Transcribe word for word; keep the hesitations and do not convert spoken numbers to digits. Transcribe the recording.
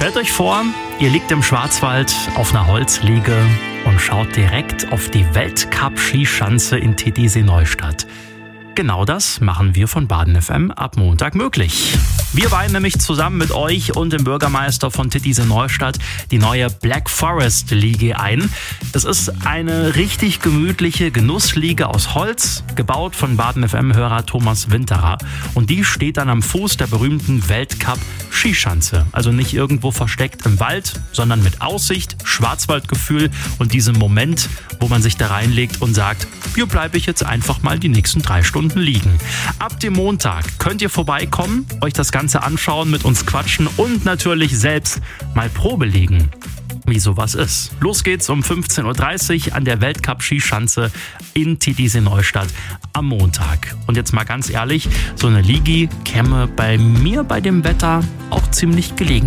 Stellt euch vor, ihr liegt im Schwarzwald auf einer Holzliege und schaut direkt auf die Weltcup-Skischanze in Titisee-Neustadt. Genau das machen wir von Baden F M ab Montag möglich. Wir weihen nämlich zusammen mit euch und dem Bürgermeister von Titisee-Neustadt die neue Black Forest Liege ein. Das ist eine richtig gemütliche Genussliege aus Holz, gebaut von Baden F M-Hörer Thomas Winterer. Und die steht dann am Fuß der berühmten Weltcup-Skischanze. Also nicht irgendwo versteckt im Wald, sondern mit Aussicht, Schwarzwaldgefühl und diesem Moment, wo man sich da reinlegt und sagt, hier bleibe ich jetzt einfach mal die nächsten drei Stunden liegen. Ab dem Montag könnt ihr vorbeikommen, euch das Ganze anschauen, mit uns quatschen und natürlich selbst mal Probe legen, wie sowas ist. Los geht's um fünfzehn Uhr dreißig an der Weltcup-Skischanze in Titisee-Neustadt am Montag. Und jetzt mal ganz ehrlich, so eine Liege käme bei mir bei dem Wetter auch ziemlich gelegen.